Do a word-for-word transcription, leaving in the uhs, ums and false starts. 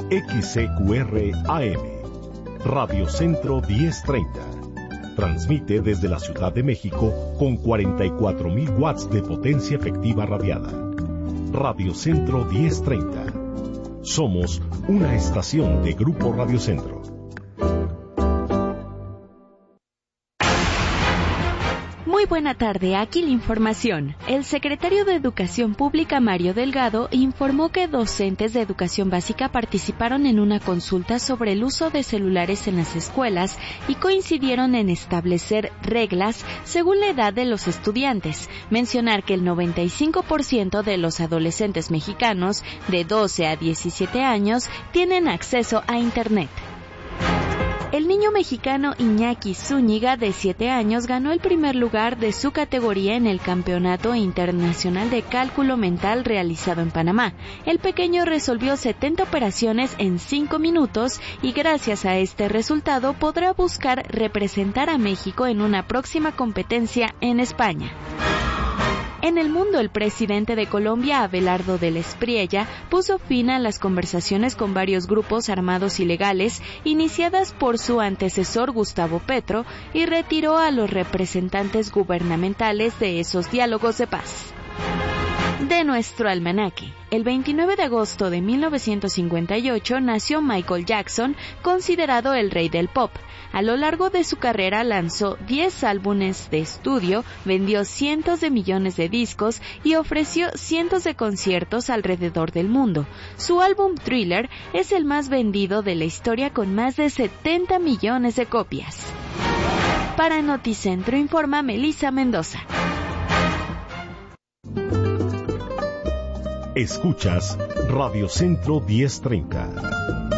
X C Q R A M, Radio Centro diez treinta. Transmite desde la Ciudad de México con cuarenta y cuatro mil watts de potencia efectiva radiada. Radio Centro diez treinta. Somos una estación de Grupo Radio Centro. Muy buena tarde, aquí la información. El secretario de Educación Pública, Mario Delgado, informó que docentes de educación básica participaron en una consulta sobre el uso de celulares en las escuelas y coincidieron en establecer reglas según la edad de los estudiantes. Mencionar que el noventa y cinco por ciento de los adolescentes mexicanos de doce a diecisiete años tienen acceso a Internet. El niño mexicano Iñaki Zúñiga, de siete años, ganó el primer lugar de su categoría en el Campeonato Internacional de Cálculo Mental realizado en Panamá. El pequeño resolvió setenta operaciones en cinco minutos y gracias a este resultado podrá buscar representar a México en una próxima competencia en España. En el mundo, el presidente de Colombia, Abelardo del Espriella, puso fin a las conversaciones con varios grupos armados ilegales iniciadas por su antecesor Gustavo Petro y retiró a los representantes gubernamentales de esos diálogos de paz. De nuestro almanaque. El veintinueve de agosto de mil novecientos cincuenta y ocho nació Michael Jackson, considerado el rey del pop. A lo largo de su carrera lanzó diez álbumes de estudio, vendió cientos de millones de discos y ofreció cientos de conciertos alrededor del mundo. Su álbum Thriller es el más vendido de la historia con más de setenta millones de copias. Para Noticentro informa Melissa Mendoza. Escuchas Radio Centro diez treinta.